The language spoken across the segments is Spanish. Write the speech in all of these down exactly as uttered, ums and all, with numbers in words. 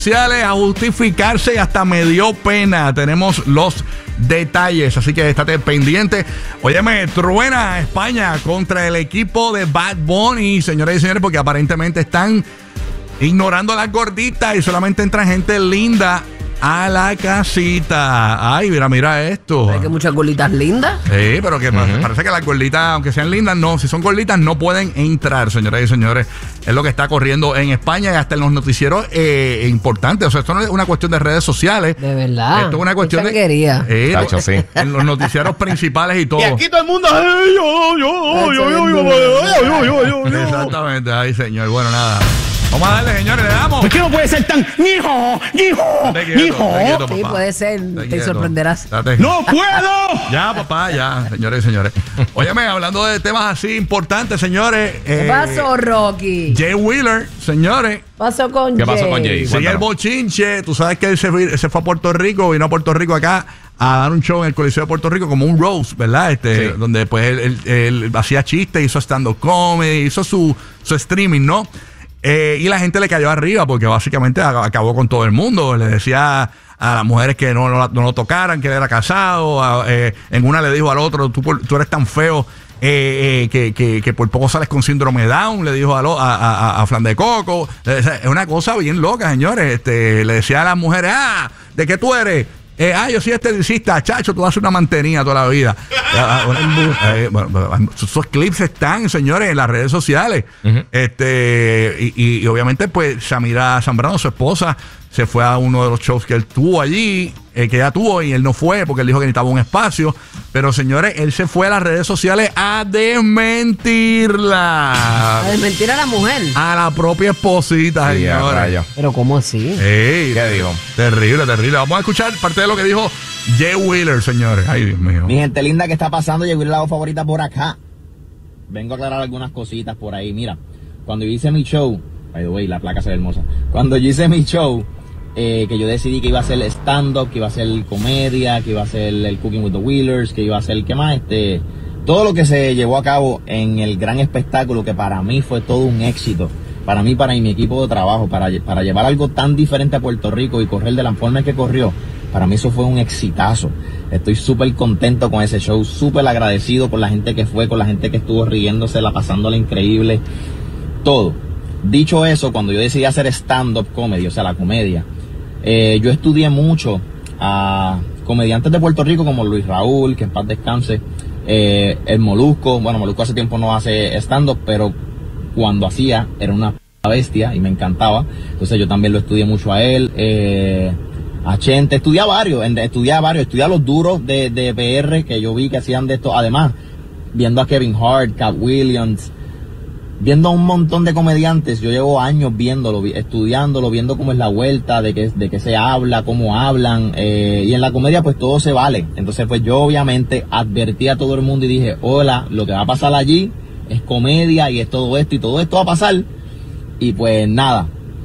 sociales a justificarse y hasta me dio pena. Tenemos los detalles, así que estate pendiente. Óyeme, truena España contra el equipo de Bad Bunny, señoras y señores, porque aparentemente están ignorando a las gorditas y solamente entra gente linda a la casita. Ay, mira, mira esto. ¿Hay que muchas gorditas lindas? Sí, pero que Uh-huh. parece que las gorditas, aunque sean lindas, no. Si son gorditas, no pueden entrar, señoras y señores. Es lo que está corriendo en España y hasta en los noticieros eh, importantes. O sea, esto no es una cuestión de redes sociales. De verdad. Esto es una cuestión de... quería. Eh, Tacho, sí. En los noticieros principales y todo. Y aquí todo el mundo. "Ay, yo, yo, yo, yo, yo, yo, yo, yo, yo, yo". Exactamente, ay, señor. Bueno, nada. Vamos a darle, señores, le damos. ¿Por qué no puede ser tan hijo, hijo, Estate quieto, hijo? estate quieto, Sí, papá. puede ser. Estate Te quieto. sorprenderás. Estate- ¡No puedo! Ya, papá, ya, señores y señores. Óyeme, hablando de temas así importantes, señores. ¿Qué eh, pasó, Rocky? Jay Wheeler, señores. ¿Qué pasó con ¿Qué pasó Jay? con Jay? Sigue Cuéntanos. el bochinche. Tú sabes que él se, fue- se fue a Puerto Rico, vino a Puerto Rico acá a dar un show en el Coliseo de Puerto Rico como un roast, ¿verdad? Este, Sí. donde pues él, él- él hacía chistes, hizo stand-up comedy, hizo su, su streaming, ¿no? Eh, y la gente le cayó arriba porque básicamente ac- acabó con todo el mundo. Le decía a las mujeres que no, no, la- no lo tocaran, que él era casado. A- eh, en una le dijo al otro, tú, por- tú eres tan feo eh, eh, que, que, que por poco sales con síndrome Down. Le dijo a, lo- a, a, a Flan de Coco. Es una cosa bien loca, señores. Este, le decía a las mujeres, ah, ¿de qué tú eres? Eh, ah, yo soy esteticista, chacho, tú vas a hacer una mantenida toda la vida. Eh, bueno, bueno, esos clips están, señores, en las redes sociales. Ujú. Este y, y- y obviamente, pues, Samira Zambrano, su esposa, se fue a uno de los shows que él tuvo allí, eh, que ella tuvo, y él no fue porque él dijo que necesitaba un espacio. Pero, señores, él se fue a las redes sociales a desmentirla. A desmentir a la mujer. A la propia esposita, Sí, a señores. rayos. Pero ¿cómo así? Ey, ¿Qué dijo? Terrible, terrible. Vamos a escuchar parte de lo que dijo Jay Wheeler, señores. Ay, Dios mío. Mi gente linda, ¿qué está pasando? Llegó el lado favorita por acá. Vengo a aclarar algunas cositas por ahí. Mira, cuando yo hice mi show, by the way, la placa se ve hermosa. Cuando yo hice mi show, eh, que yo decidí que iba a ser stand-up, que iba a ser comedia, que iba a ser el Cooking with the Wheelers, que iba a ser, ¿qué más? Este, todo lo que se llevó a cabo en el gran espectáculo, que para mí fue todo un éxito. Para mí, para mi equipo de trabajo, para, para llevar algo tan diferente a Puerto Rico y correr de la forma que corrió, para mí eso fue un exitazo. Estoy súper contento con ese show, súper agradecido con la gente que fue, con la gente que estuvo riéndosela, pasándola increíble, todo. Dicho eso, cuando yo decidí hacer stand-up comedy, o sea, la comedia, eh, yo estudié mucho a comediantes de Puerto Rico como Luis Raúl, que en paz descanse, eh, el Molusco. Bueno, Molusco hace tiempo no hace stand-up, pero cuando hacía era una bestia y me encantaba. Entonces yo también lo estudié mucho a él. Eh, a Chente, estudié a varios, en- estudié a varios, estudié a los duros de, de P R que yo vi que hacían de esto. Además, viendo a Kevin Hart, Cat Williams, viendo a un montón de comediantes. Yo llevo años viéndolo, vi- estudiándolo, viendo cómo es la vuelta, de qué de qué se habla, cómo hablan, eh, y en la comedia pues todo se vale. Entonces pues yo obviamente advertí a todo el mundo y dije, hola, lo que va a pasar allí es comedia y es todo esto y todo esto va a pasar. Y pues nada,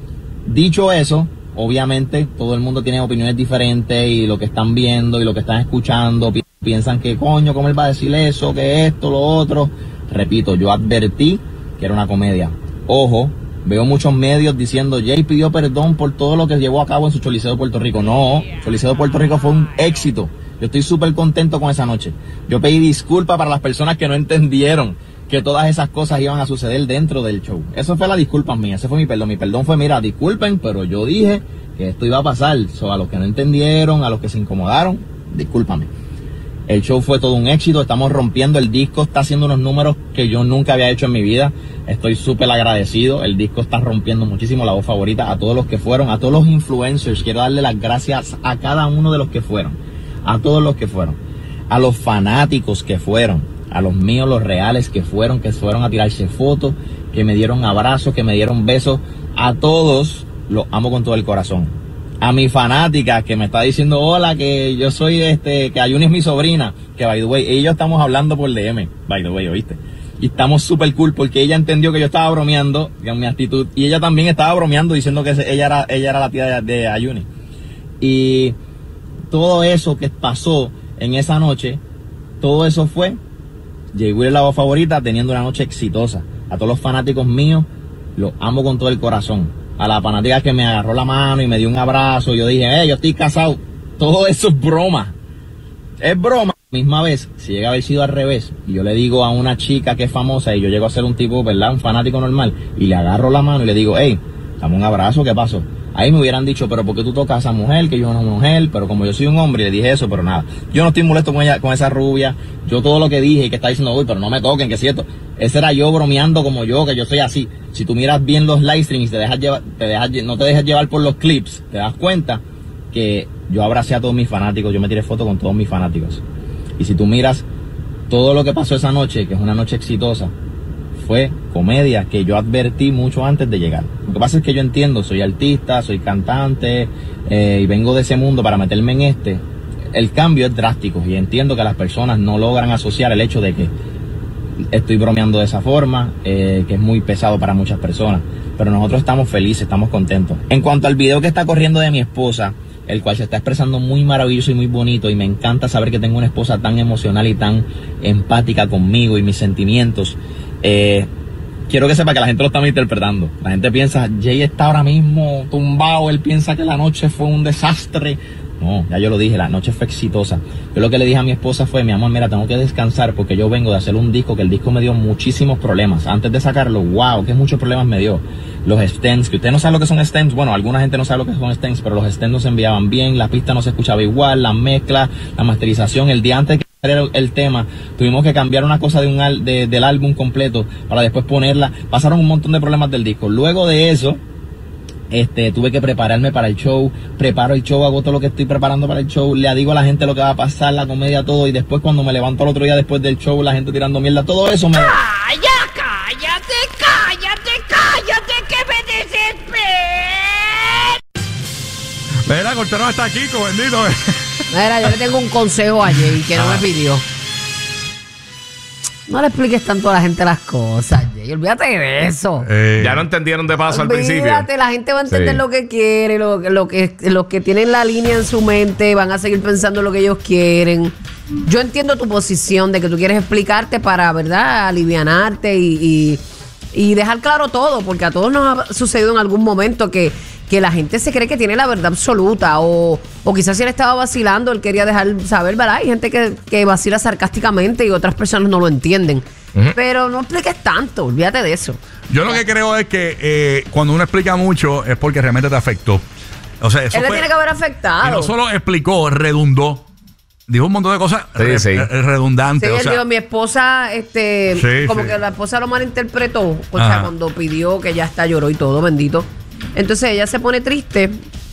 dicho eso, obviamente todo el mundo tiene opiniones diferentes y lo que están viendo y lo que están escuchando pi- piensan que coño, ¿cómo él va a decir eso? Que esto, lo otro. Repito, yo advertí que era una comedia. Ojo, veo muchos medios diciendo Jay pidió perdón por todo lo que llevó a cabo en su Choliseo de Puerto Rico. No, Choliseo de Puerto Rico fue un éxito. Yo estoy súper contento con esa noche. Yo pedí disculpas para las personas que no entendieron que todas esas cosas iban a suceder dentro del show. Eso fue la disculpa mía, ese fue mi perdón. Mi perdón fue, mira, disculpen, pero yo dije que esto iba a pasar. So, a los que no entendieron, a los que se incomodaron, discúlpame. El show fue todo un éxito, estamos rompiendo, el disco está haciendo unos números que yo nunca había hecho en mi vida. Estoy súper agradecido, el disco está rompiendo muchísimo. La voz favorita, a todos los que fueron, a todos los influencers, quiero darle las gracias a cada uno de los que fueron, a todos los que fueron, a los fanáticos que fueron, a los míos, los reales que fueron, que fueron a tirarse fotos, que me dieron abrazos, que me dieron besos, a todos los amo con todo el corazón. A mi fanática que me está diciendo hola, que yo soy este, que Ayuni es mi sobrina, que by the way, ella y yo estamos hablando por D M, by the way, ¿oíste? Y estamos súper cool porque ella entendió que yo estaba bromeando con mi actitud y ella también estaba bromeando diciendo que ella era, ella era la tía de, de Ayuni. Y todo eso que pasó en esa noche, todo eso fue Jay Wheeler, la voz favorita, teniendo una noche exitosa. A todos los fanáticos míos, los amo con todo el corazón. a la fanática que me agarró la mano y me dio un abrazo, yo dije, eh, yo estoy casado. Todo eso es broma. Es broma. Misma vez, si llega a haber sido al revés, y yo le digo a una chica que es famosa y yo llego a ser un tipo, ¿verdad? Un fanático normal, y le agarro la mano y le digo, hey, dame un abrazo, ¿qué pasó? Ahí me hubieran dicho, pero ¿por qué tú tocas a esa mujer? Que yo no soy una mujer, pero como yo soy un hombre, le dije eso, pero nada. Yo no estoy molesto con ella, con esa rubia. Yo todo lo que dije y que está diciendo, uy, pero no me toquen, que es cierto. Ese era yo bromeando como yo, que yo soy así. Si tú miras bien los live streams, te dejas llevar, te dejas, no te dejas llevar por los clips, te das cuenta que yo abracé a todos mis fanáticos, yo me tiré fotos con todos mis fanáticos. Y si tú miras todo lo que pasó esa noche, que es una noche exitosa, fue comedia que yo advertí mucho antes de llegar. Lo que pasa es que yo entiendo, soy artista, soy cantante, eh, y vengo de ese mundo para meterme en este. El cambio es drástico y entiendo que las personas no logran asociar el hecho de que estoy bromeando de esa forma, eh, que es muy pesado para muchas personas. Pero nosotros estamos felices, estamos contentos. En cuanto al video que está corriendo de mi esposa, el cual se está expresando muy maravilloso y muy bonito, y me encanta saber que tengo una esposa tan emocional y tan empática conmigo y mis sentimientos. Eh, quiero que sepa que la gente lo está interpretando. La gente piensa, Jay está ahora mismo tumbado, él piensa que la noche fue un desastre. No, ya yo lo dije, la noche fue exitosa. Yo lo que le dije a mi esposa fue, mi amor, mira, tengo que descansar porque yo vengo de hacer un disco, que el disco me dio muchísimos problemas. Antes de sacarlo, wow, que muchos problemas me dio. Los stems, que usted no sabe lo que son stems, bueno, alguna gente no sabe lo que son stems, pero los stems no se enviaban bien, la pista no se escuchaba igual, la mezcla, la masterización, el día antes de que el, el tema, tuvimos que cambiar una cosa de un al, de, del álbum completo para después ponerla. Pasaron un montón de problemas del disco. Luego de eso, Este, tuve que prepararme para el show, preparo el show, hago todo lo que estoy preparando para el show, le digo a la gente lo que va a pasar, la comedia, todo, y después cuando me levanto al otro día después del show, la gente tirando mierda, todo eso me... ¡Calla, cállate, cállate, cállate, que me desespero! Mira, Cortero está aquí, bendito. Mira, yo le tengo un consejo a Jay que no Ah. me pidió. No le expliques tanto a la gente las cosas, Jay. Olvídate de eso. Eh, Ya no entendieron de paso al principio. Olvídate, la gente va a entender Sí. lo que quiere, lo, lo que, los que tienen la línea en su mente van a seguir pensando lo que ellos quieren. Yo entiendo tu posición de que tú quieres explicarte para, ¿verdad?, alivianarte y, y, y dejar claro todo, porque a todos nos ha sucedido en algún momento que, que la gente se cree que tiene la verdad absoluta, o, o quizás si él estaba vacilando, él quería dejar saber, ¿verdad? Hay gente que, que vacila sarcásticamente y otras personas no lo entienden. Ujú. Pero no expliques tanto, olvídate de eso. Yo lo que creo es que eh, cuando uno explica mucho es porque realmente te afectó. O sea, eso Él le fue- tiene que haber y afectado. no solo explicó, redundó. Dijo un montón de cosas Sí, re- sí. re- Sí, redundantes. o él sea, dijo, mi esposa, este, Sí, como sí. que la esposa lo malinterpretó, o Ajá. sea, cuando pidió que ya está, lloró y todo, bendito. Entonces ella se pone triste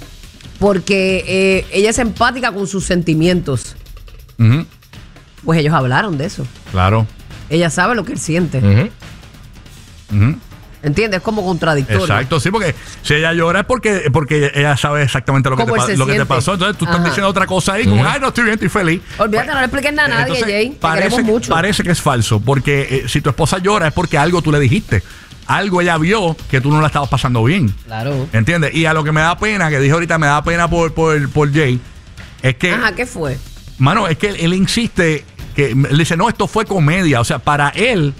porque eh, ella es empática con sus sentimientos. ujú, Pues ellos hablaron de eso. claro. Ella sabe lo que él siente. Ujú. Ujú. ¿Entiendes? Es como contradictorio. Exacto, sí, porque si ella llora es porque, porque ella sabe exactamente lo que, te, Cómo él pa- se lo que te siente. pasó. Entonces tú estás Ajá. diciendo otra cosa ahí, como, ay, no estoy bien, estoy feliz. Olvídate, no le expliques nada a nadie, Entonces, Jay. Te parece, queremos que- mucho. parece que es falso, porque eh, si tu esposa llora es porque algo tú le dijiste. Algo ella vio que tú no la estabas pasando bien. Claro. ¿Entiendes? Y a lo que me da pena, que dije ahorita, me da pena por, por, por Jay, es que, Ajá, ¿qué fue? mano, es que él, él insiste, que él dice, no, esto fue comedia. O sea, para él,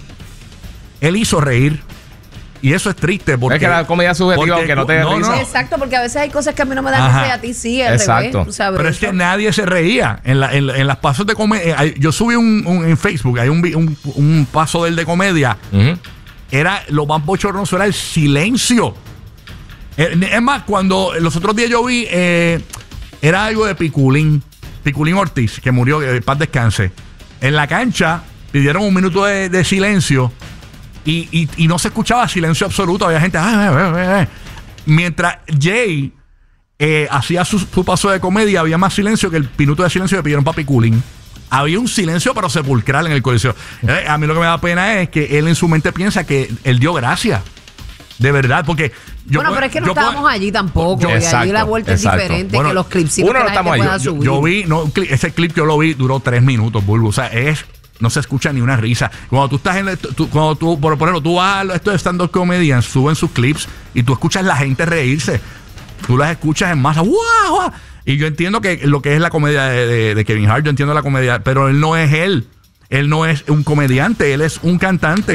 él hizo reír. Y eso es triste porque... Es que la comedia es subjetiva, porque- aunque no te dé no, risa. no. Exacto, porque a veces hay cosas que a mí no me dan Ajá. risa y a ti sí, al Exacto. revés, tú sabes. Pero es que nadie se reía. En, la, en, en las pasos de comedia, hay- yo subí un, un- en Facebook, hay un, vi- un, un paso del de comedia. Ujú. Era lo más bochornoso, era el silencio. Eh, Es más, cuando los otros días yo vi, eh, era algo de Piculín, Piculín Ortiz, que murió, que paz descanse. En la cancha pidieron un minuto de, de silencio y, y- y no se escuchaba silencio absoluto. Había gente, "Ah, eh, eh, eh". Mientras Jay eh, hacía su, su paso de comedia, había más silencio que el minuto de silencio que pidieron para Piculín. Había un silencio pero sepulcral en el coliseo. Eh, a mí lo que me da pena es que él en su mente piensa que él dio gracia. De verdad, porque yo bueno, puedo- pero es que no yo puedo- estábamos allí tampoco. yo- y allí exacto, la vuelta exacto. es diferente Bueno, que los clipsitos uno que no la gente estamos allí. pueda yo, subir. yo vi, no, un cli- ese clip yo lo vi, duró tres minutos, Bulbo. O sea, es, no se escucha ni una risa. Cuando tú estás en, el- tú- cuando tú, por ejemplo, tú vas a estos de stand-up comedians, suben sus clips y tú escuchas la gente reírse. Tú las escuchas en masa. ¡Wow! ¡Wow! Y yo entiendo que lo que es la comedia de, de- de Kevin Hart, yo entiendo la comedia, pero él no es él. Él no es un comediante, él es un cantante.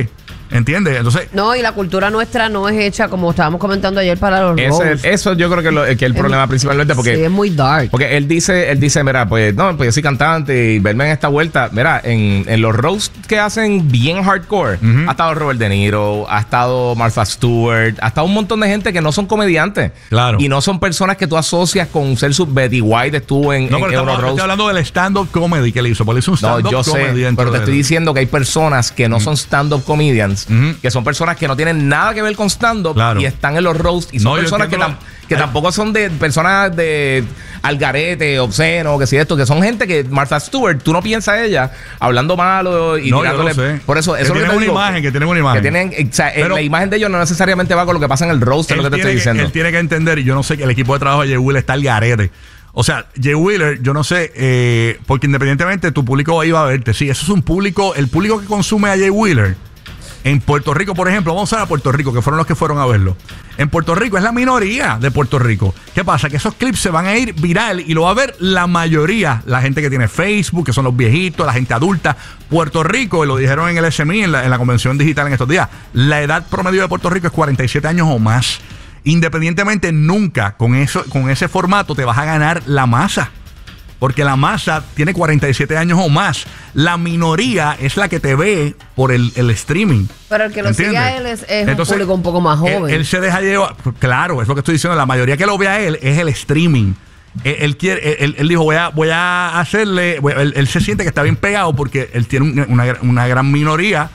¿Entiendes? Entonces, No, y la cultura nuestra no es hecha, como estábamos comentando ayer, para los Ese- roasts. eso yo creo que, lo, que es el problema principalmente porque... Sí, es muy dark. Porque él dice, él dice, mira, pues no, pues yo soy cantante y verme en esta vuelta. Mira, en, en los roasts que hacen bien hardcore, Ujú. ha estado Robert De Niro, ha estado Martha Stewart, ha estado un montón de gente que no son comediantes. Claro. Y no son personas que tú asocias con ser su Betty White, estuvo en, no, en pero Euro estamos, Roast. estoy hablando del stand-up comedy que le hizo. Porque le hizo un No, stand-up yo sé, comedy dentro pero te del- estoy diciendo que hay personas que no son stand-up comedians, Ujú. que son personas que no tienen nada que ver con stand-up Claro. y están en los roasts y son No, yo personas que, entiendo tam- lo- que Ay. tampoco son de personas de algarete, obsceno, que si esto, que son gente que Martha Stewart, tú no piensas a ella hablando malo y No, yo tirándole. lo sé. Por eso, Que eso es lo tienen te una digo, imagen, que tienen una imagen. Que tienen, o sea, Pero- la imagen de ellos no necesariamente va con lo que pasa en el roast, es lo que te tiene estoy diciendo. Él tiene que entender, y yo no sé que el equipo de trabajo de Jay Wheeler está al garete. O sea, Jay Wheeler, yo no sé, eh, porque independientemente tu público iba a verte. Sí, eso es un público, el público que consume a Jay Wheeler. En Puerto Rico, por ejemplo, vamos a ver a Puerto Rico, que fueron los que fueron a verlo. En Puerto Rico es la minoría de Puerto Rico. ¿Qué pasa? Que esos clips se van a ir viral y lo va a ver la mayoría. La gente que tiene Facebook, que son los viejitos, la gente adulta. Puerto Rico, y lo dijeron en el S M I, en la, en la convención digital en estos días, la edad promedio de Puerto Rico es cuarenta y siete años o más. Independientemente, nunca con, eso, con ese formato te vas a ganar la masa. Porque la masa tiene cuarenta y siete años o más. La minoría es la que te ve por el, el streaming. Pero el que lo ¿Entiendes? sigue a él es, es Entonces, un público un poco más Él, joven. él se deja llevar. Claro, es lo que estoy diciendo. La mayoría que lo ve a él es el streaming. Él, él quiere, él, él dijo, voy a, voy a hacerle. voy- él, él se siente que está bien pegado porque él tiene un- una, una gran minoría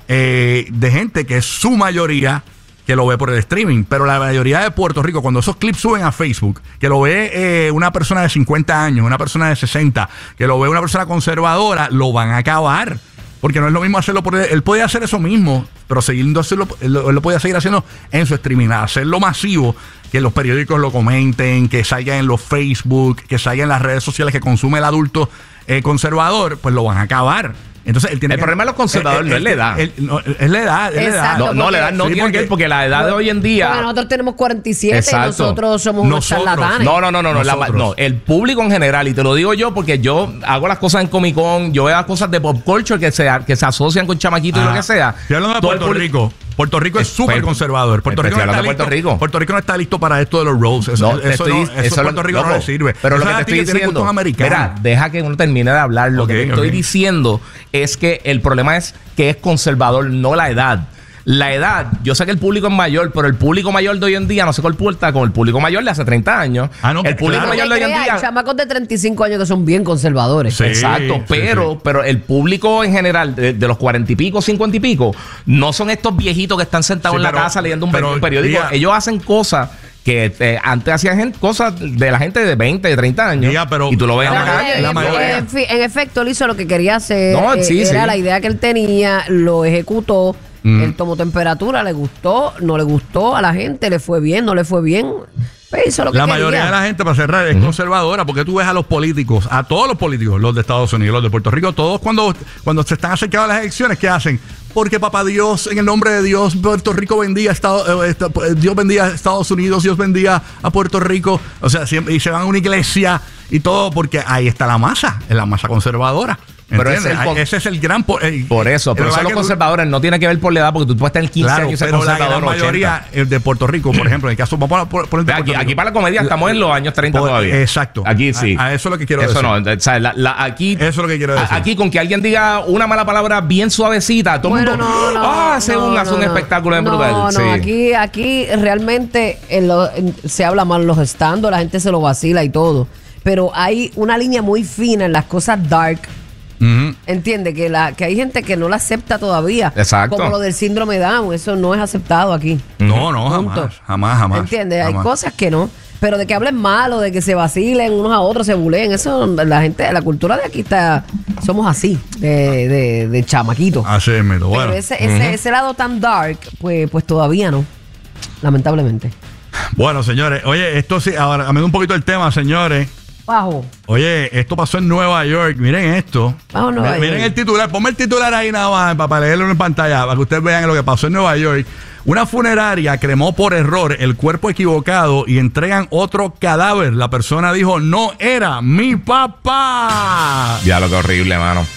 eh, de gente que es su mayoría que lo ve por el streaming. Pero la mayoría de Puerto Rico, cuando esos clips suben a Facebook, que lo ve eh, una persona de cincuenta años, una persona de sesenta, que lo ve una persona conservadora, lo van a acabar. Porque no es lo mismo hacerlo por él. Él podía hacer eso mismo, pero siguiendo hacerlo, él, lo- él lo podía seguir haciendo en su streaming. Hacerlo masivo, que los periódicos lo comenten, que salga en los Facebook, que salga en las redes sociales que consume el adulto eh, conservador, pues lo van a acabar. Entonces él tiene El que- problema de los conservadores no es la edad. él- no, es la edad, es la edad. Exacto. No, no, la edad no Sí, tiene porque- que ver porque la edad de hoy en día. Porque nosotros tenemos cuarenta y siete Exacto. y nosotros somos unos Nosotros. charlatanes. No, no, no, no, no, la- Nosotros. no, el público en general, y te lo digo yo porque yo hago las cosas en Comic Con, yo veo las cosas de pop culture que se, que se asocian con chamaquitos y Ajá. lo que sea. Estoy hablando de Todo el Puerto público- Rico. Puerto Rico es Eh, súper pues, conservador. Puerto eh, Rico, estoy no está hablando de Puerto listo, Rico. Puerto Rico no está listo para esto de los roads. Eso, No, te eso, estoy- no, eso eso Puerto lo- Rico no loco, le sirve. Pero lo Eso que es te a ti estoy tienes diciendo, gustos americanos. mira, deja que uno termine de hablar. Lo Ok, que te estoy ok. diciendo es que el problema es que es conservador, no la edad. La edad, yo sé que el público es mayor, pero el público mayor de hoy en día no se comporta como el público mayor de hace treinta años. Ah, no, el público claro. mayor de hoy en Hay día. chamacos de treinta y cinco años que son bien conservadores. Sí. Exacto, sí, pero, sí. pero el público en general, de, de los cuarenta y pico, cincuenta y pico, no son estos viejitos que están sentados Sí, en la pero- casa leyendo un, pero, un periódico. diga- Ellos hacen cosas que eh, antes hacían gente- cosas de la gente de veinte, de treinta años. Diga, pero- y tú lo ves en La la mayoría- calle. la en, mayoría. en fin, en efecto, él hizo lo que quería hacer. No, eh, sí, era sí. la idea que él tenía, lo ejecutó. Mm. Él tomó temperatura, le gustó, no le gustó a la gente, le fue bien, no le fue bien. Pues hizo lo que La quería. mayoría de la gente, para cerrar, es conservadora, porque tú ves a los políticos, a todos los políticos, los de Estados Unidos, los de Puerto Rico, todos cuando, cuando se están acercando a las elecciones, ¿qué hacen? Porque papá Dios, en el nombre de Dios, Puerto Rico bendiga a Estado- eh, esta- eh, Dios bendiga a Estados Unidos, Dios bendiga a Puerto Rico. O sea, siempre, y se van a una iglesia y todo, porque ahí está la masa, es la masa conservadora. Pero ¿Entiendes? es el con- Ese es el gran... po- el- Por eso, el pero verdad son los que tú- conservadores, no tiene que ver por la edad, porque tú puedes tener quince Claro, años y ser pero la conservador. gran ochenta. mayoría eh, de Puerto Rico, por ejemplo, en el caso, vamos a pon- ponerte Aquí, Puerto aquí Rico. para la comedia estamos en los años treinta Por- todavía. exacto. Aquí sí. A- a eso es lo que quiero eso decir. no, o sea, la- la- aquí, Eso es lo que quiero a- decir. Aquí con que alguien diga una mala palabra bien suavecita, todo el Bueno, mundo, no, no, ah, hace no, un, hace no, un no. espectáculo bien no, brutal. No, Sí. aquí, aquí realmente en lo- en- se habla mal los stands, la gente se lo vacila y todo. Pero hay una línea muy fina en las cosas dark. Ujú. Entiende que la que hay gente que no la acepta todavía. Exacto. Como lo del síndrome de Down, eso no es aceptado aquí. No, no, Punto. jamás, jamás, jamás. ¿Entiendes? Hay jamás. cosas que no. Pero de que hablen malo, de que se vacilen unos a otros, se buleen, eso la gente, la cultura de aquí está, somos así, de, de, de chamaquitos. Así es, mito. Bueno. Pero ese, ese, ese lado tan dark, pues, pues todavía no. Lamentablemente. Bueno, señores, oye, esto sí, ahora cambiando un poquito el tema, señores. Bajo. Oye, esto pasó en Nueva York. Miren esto. Bajo Nueva Miren York. el titular. Ponme el titular ahí nada más para leerlo en pantalla, para que ustedes vean lo que pasó en Nueva York. Una funeraria cremó por error el cuerpo equivocado y entregan otro cadáver. La persona dijo, no era mi papá. Ya lo que horrible, mano.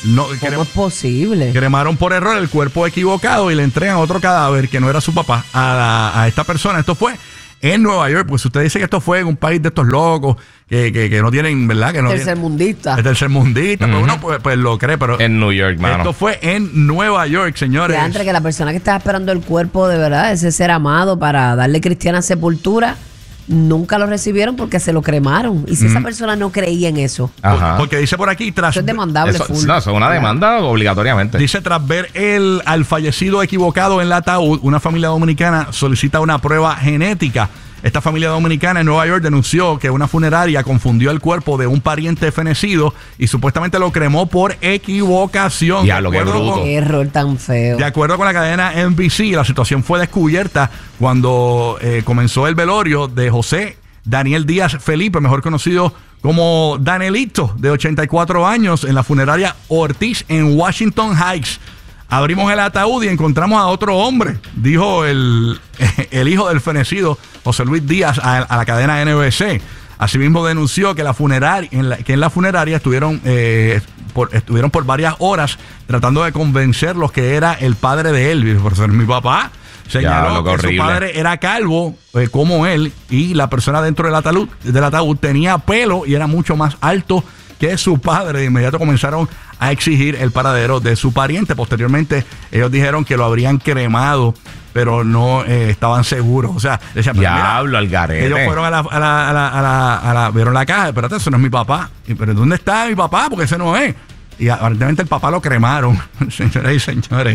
No, ¿Cómo crem- es posible? cremaron por error el cuerpo equivocado y le entregan otro cadáver que no era su papá a, la- a esta persona. Esto fue en Nueva York. Pues usted dice que esto fue en un país de estos locos que, que, que no tienen, ¿verdad? Que no Tercermundista. Es tercermundista, pero uno pues, pues lo cree, pero En New York, mano. esto fue en Nueva York, señores. Que antes que la persona que estaba esperando el cuerpo de verdad, ese ser amado para darle cristiana sepultura, nunca lo recibieron porque se lo cremaron. Y si esa persona no creía en eso, Ajá. Porque dice por aquí, tras eso es demandable Eso, full. no, eso es una demanda obligatoriamente. Dice, tras ver el, al fallecido equivocado en el ataúd, una familia dominicana solicita una prueba genética. Esta familia dominicana en Nueva York denunció que una funeraria confundió el cuerpo de un pariente fenecido y supuestamente lo cremó por equivocación. Diablo, De qué acuerdo bruto. con- Qué error tan feo. De acuerdo con la cadena N B C, la situación fue descubierta cuando eh, comenzó el velorio de José Daniel Díaz Felipe, mejor conocido como Danielito, de ochenta y cuatro años, en la funeraria Ortiz en Washington Heights. Abrimos el ataúd y encontramos a otro hombre, dijo el, el hijo del fenecido, José Luis Díaz, a, a la cadena N B C. Asimismo denunció que, la funeraria, en la, que en la funeraria estuvieron, eh, por, estuvieron por varias horas tratando de convencerlos que era el padre de él. Por ser mi papá, señaló Diablo, qué que su horrible. padre era calvo eh, como él y la persona dentro del ataúd, del ataúd tenía pelo y era mucho más alto que su padre. De inmediato comenzaron a exigir el paradero de su pariente. Posteriormente ellos dijeron que lo habrían cremado, pero no eh, estaban seguros. O sea, decían, pero mira, Diablo, al garete. ellos fueron a la, a la, a la, a la, a la- vieron la caja, espérate, eso no es mi papá. Y, pero ¿dónde está mi papá? Porque ese no es. Y aparentemente el papá lo cremaron, señoras y señores.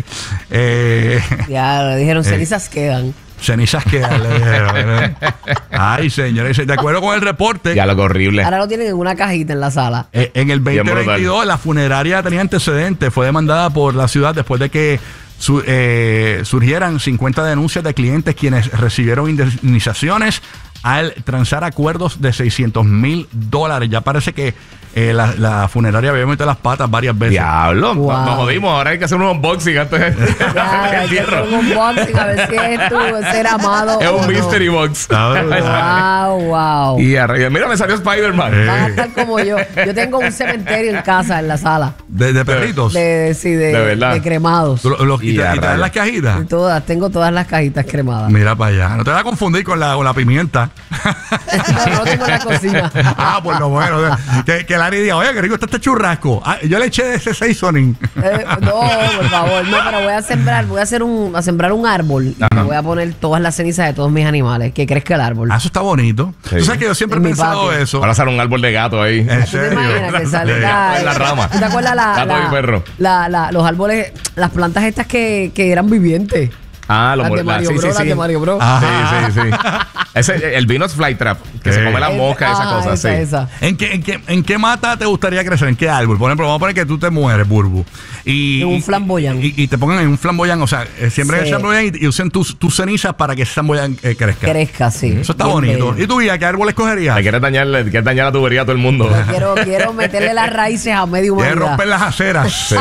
Eh, Ya le dijeron, cenizas quedan. cenizas que le dijeron. ¿eh? Ay, señores, de acuerdo con el reporte, Ya lo que horrible. Ahora lo tienen en una cajita en la sala. eh, en el Bien veinte veintidós la funeraria tenía antecedentes, fue demandada por la ciudad después de que su- eh, surgieran cincuenta denuncias de clientes quienes recibieron indemnizaciones al transar acuerdos de seiscientos mil dólares. Ya parece que eh, la, la funeraria había metido las patas varias veces. Diablo, Wow. nos jodimos. Ahora hay que hacer un unboxing antes de Ya, hay el que hacer cierre. un unboxing a ver si es tu ser amado. Es o un no. mystery box. Wow, wow. Y arriba, mira, me salió Spider-Man. Eh. Van a estar como yo. Yo tengo un cementerio en casa, en la sala. De, de perritos. De, sí, de, De verdad. de cremados. Tú lo- lo- y, Y te, a y te dan rayos. las cajitas. Y todas, tengo todas las cajitas cremadas. Mira para allá. No te vas a confundir con la, con la pimienta. No, no tengo en la cocina. Ah, por lo bueno. Que, que Larry diga, oye, que rico está este churrasco. Ah, yo le eché de ese seasoning. Eh, no, por favor, no, pero voy a sembrar, voy a hacer un, a sembrar un árbol y le voy a poner todas las cenizas de todos mis animales, que crezca el árbol. Ah, eso está bonito. Sí. Tú sabes que yo siempre he En mi pensado patio. eso. Ahora sale un árbol de gato ahí. En ¿Tú te serio. imaginas que sale Sí. la, En la rama. ¿Tú te acuerdas la, Gato la- y perro. la- la- los árboles, las plantas estas que, que eran vivientes? Ah, lo Las de mol- la- Mario sí, Bros, sí, las sí. de Mario Bros. Ah. Sí, sí, sí. Ese, el vino es Flytrap, que Sí. se come las moscas, esas Ah, cosas, esa, sí. esa. ¿En qué, en, qué, ¿En qué mata te gustaría crecer? ¿En qué árbol? Por ejemplo, vamos a poner que tú te mueres, Burbu. Y, En un y- flamboyán. Y, y te pongan en un flamboyán. O sea, eh, siempre Sí. en el flamboyán y, y usen tus, tus cenizas para que ese flamboyán eh, crezca. Crezca, sí. Eso está Bien bonito. bello. ¿Y tú, Guía, qué árbol escogerías? Le quieres dañar, le quieres dañar la tubería a todo el mundo. Quiero, quiero meterle las raíces a medio Quieres humanidad. romper las aceras. Sí.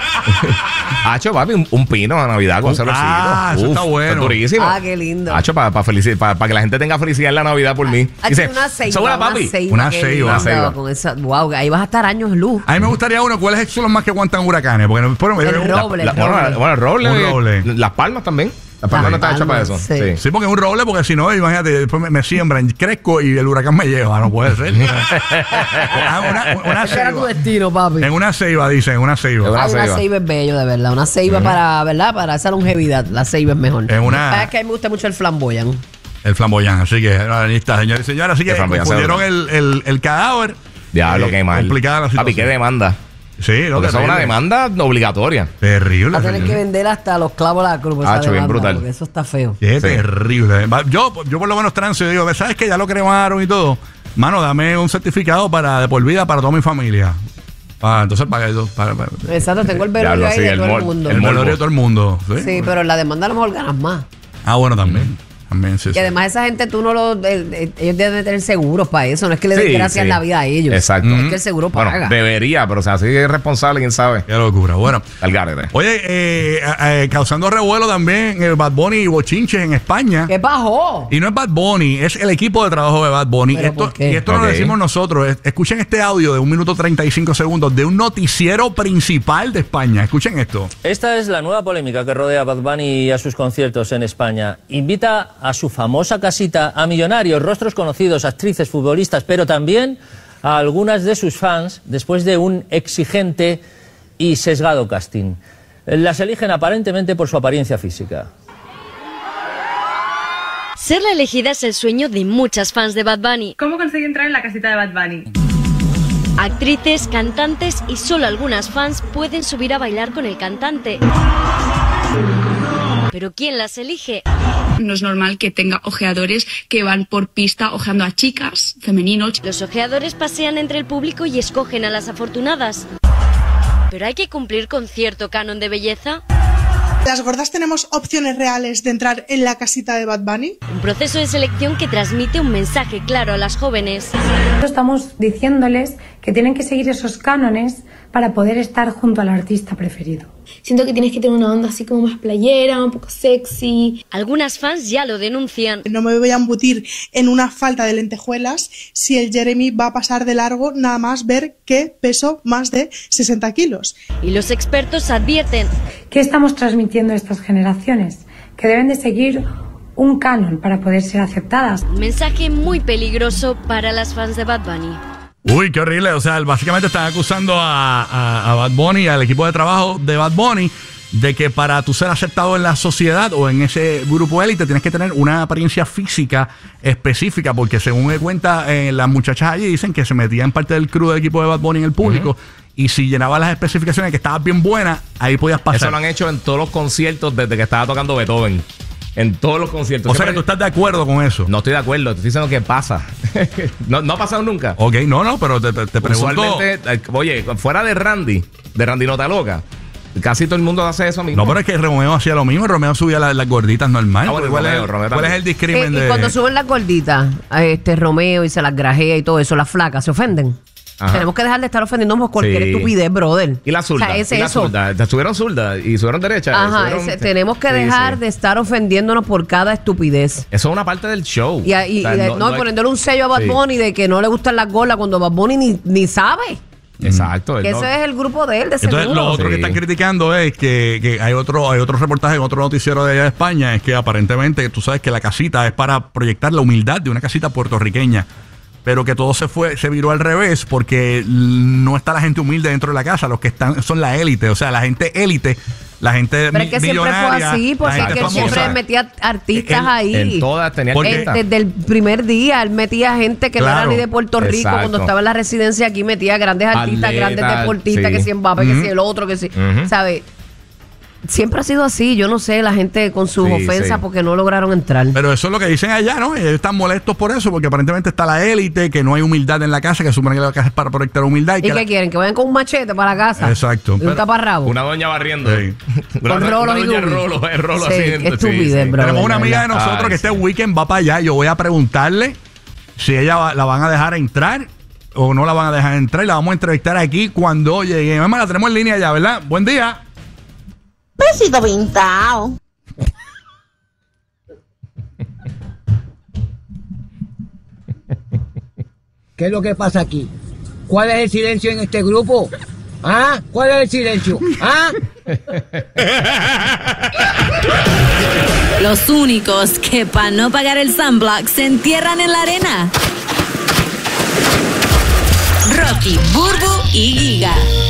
Hacho, papi, un, un pino a Navidad con cerocitos. Ah, eso está bueno. Durísimo. Ah, qué lindo. Hacho, para que la gente tenga felicidad en la Navidad por mí. Aquí Dice, una ceiba, "Segura, una papi". ceiba, Una qué ceiba. linda, Una ceiba. con esa, wow, ahí vas a estar años luz. A mí me gustaría uno. ¿Cuáles son los más que aguantan huracanes? Porque no, por- El la- roble. La- bueno, roble. bueno, el roble. Un roble. Las palmas también. Las palmas Las no están hechas para eso. palmas, sí. Sí. Sí, porque es un roble, porque si no, imagínate, después me, me siembran, crezco y el huracán me lleva. No puede ser. Ah, una, una Ese era tu ceiba. destino, papi. En una ceiba, dicen, en una ceiba. En una Ay, una ceiba. ceiba es bello, de verdad. Una ceiba para, ¿verdad? Para esa longevidad. La ceiba es mejor. En una- Es que a mí me gusta mucho el flamboyán. El flamboyán. Así que, no, ahí está, señores y señores. Así que El flamboyán confundieron se el, el, el cadáver. Diablo, Eh, qué mal. Complicada la Papi, situación. qué demanda. Sí, no, Porque eso es una terrible. demanda obligatoria. Terrible. Va a tener que señor. vender hasta los clavos de la cruz. esa Ah, cho, bien demanda, brutal. Porque eso está feo. Qué Sí. terrible. Va- Yo, yo por lo menos trance, yo digo, ¿sabes que ya lo cremaron y todo? Mano, dame un certificado para de por vida para toda mi familia. Ah, entonces para eso. Para, para- Exacto, tengo el Diablo, velorio ahí sí, de el todo mol- el mundo. el el velorio morbo. de todo el mundo. Sí, Sí, pero en la demanda a lo mejor ganas más. Ah, bueno, también. También, sí, Y sí. además esa gente tú no lo... eh, eh, ellos deben tener seguros para eso. No es que le den Sí, gracias sí. la vida a ellos. Exacto. Es que el seguro Bueno, paga. debería, pero o sea, así es responsable, quién sabe. Qué locura. Bueno. Al garete. Oye, eh, eh, causando revuelo también el Bad Bunny y bochinches en España. ¿Qué bajó? Y no es Bad Bunny, es el equipo de trabajo de Bad Bunny. ¿Pero Esto, por qué? y esto no Ok. lo decimos nosotros. Es- escuchen este audio de un minuto treinta y cinco segundos de un noticiero principal de España. Escuchen esto. Esta es la nueva polémica que rodea a Bad Bunny y a sus conciertos en España. Invita a su famosa casita a millonarios, rostros conocidos, actrices, futbolistas, pero también a algunas de sus fans después de un exigente y sesgado casting. Las eligen aparentemente por su apariencia física. Ser la elegida es el sueño de muchas fans de Bad Bunny. ¿Cómo conseguí entrar en la casita de Bad Bunny? Actrices, cantantes y solo algunas fans pueden subir a bailar con el cantante. ¿Pero quién las elige? No es normal que tenga ojeadores que van por pista ojeando a chicas, femeninos. Los ojeadores pasean entre el público y escogen a las afortunadas. ¿Pero hay que cumplir con cierto canon de belleza? ¿Las gordas tenemos opciones reales de entrar en la casita de Bad Bunny? Un proceso de selección que transmite un mensaje claro a las jóvenes. Estamos diciéndoles que tienen que seguir esos cánones para poder estar junto al artista preferido. Siento que tienes que tener una onda así como más playera, un poco sexy. Algunas fans ya lo denuncian. No me voy a embutir en una falta de lentejuelas si el Jeremy va a pasar de largo nada más ver que peso más de sesenta kilos. Y los expertos advierten. ¿Qué estamos transmitiendo a estas generaciones? Que deben de seguir un canon para poder ser aceptadas. Un mensaje muy peligroso para las fans de Bad Bunny. Uy, qué horrible. O sea, básicamente están acusando a, a, a Bad Bunny, al equipo de trabajo de Bad Bunny, de que para tú ser aceptado en la sociedad o en ese grupo élite tienes que tener una apariencia física específica, porque según me cuenta eh, las muchachas allí dicen que se metían parte del crew del equipo de Bad Bunny en el público. Uh-huh. Y si llenabas las especificaciones que estabas bien buena, ahí podías pasar. Eso lo han hecho en todos los conciertos desde que estaba tocando Beethoven. En todos los conciertos. O sea que tú estás de acuerdo con eso. No estoy de acuerdo, te estoy diciendo que pasa. no, no ha pasado nunca. Ok, no, no, pero te, te, te pregunto. Usualmente, eh, oye, fuera de Randy, de Randy Nota Loca, casi todo el mundo hace eso mismo. No, pero es que Romeo hacía lo mismo. Romeo subía las, las gorditas normal. Ah, bueno, ¿Cuál, Romeo, es, Romeo ¿Cuál es también. el discrimen Eh, y de...? cuando suben las gorditas, a este Romeo y se las grajea y todo eso, las flacas, ¿se ofenden? Ajá. Tenemos que dejar de estar ofendiendo por cualquier Sí. estupidez, brother. Y la zurda. O sea, es y la eso. zurda. Te subieron zurda y subieron derecha. Ajá, subieron- ese- tenemos que Sí, dejar sí. de estar ofendiéndonos por cada estupidez. Eso es una parte del show. Y, y- O sea, y de- no, hay- poniéndole un sello a Bad Sí. Bunny de que no le gustan las gordas cuando Bad Bunny ni, ni sabe. Exacto. él Que no- ese es el grupo de él, de Entonces, seguro. lo otro Sí. que están criticando es que, que hay otro hay otro reportaje en otro noticiero de allá de España, es que aparentemente tú sabes que la casita es para proyectar la humildad de una casita puertorriqueña, pero que todo se fue se viró al revés porque no está la gente humilde dentro de la casa, los que están son la élite, o sea, la gente élite, la gente Pero es que mi- siempre fue millonaria, así, la porque gente es que él famosa. siempre metía artistas Él- ahí. En todas tenía Porque- Eh, artistas. desde el primer día él metía gente que no Claro. era ni de Puerto Rico. Exacto. Cuando estaba en la residencia aquí metía grandes artistas, Atletas, grandes deportistas, sí. que si Mbappé, que Ujú. si el otro, que si, Ujú. ¿sabes? Siempre ha sido así. Yo no sé, la gente con sus Sí, ofensas sí. porque no lograron entrar. Pero eso es lo que dicen allá, ¿no? Ellos están molestos por eso, porque aparentemente está la élite, que no hay humildad en la casa, que suponen que la casa es para proyectar humildad. Y, ¿Y que qué la- quieren? Que vayan con un machete para la casa. Exacto, Y un pero- taparrabo. Una doña barriendo. Sí. Una, Con una rolos y doña dubi. rolo, es rolo Sí, haciendo. qué estupidez, bro. Tenemos una amiga de verdad. nosotros Ay, que este sí. weekend va para allá. Yo voy a preguntarle si ella va- la van a dejar entrar o no la van a dejar entrar. Y la vamos a entrevistar aquí cuando llegue. Mamá, la tenemos en línea ya, ¿verdad? Buen día. Besito pintado. ¿Qué es lo que pasa aquí? ¿Cuál es el silencio en este grupo? ¿Ah? ¿Cuál es el silencio? ¿Ah? Los únicos que para no pagar el sunblock se entierran en la arena. Rocky, Burbu y Giga.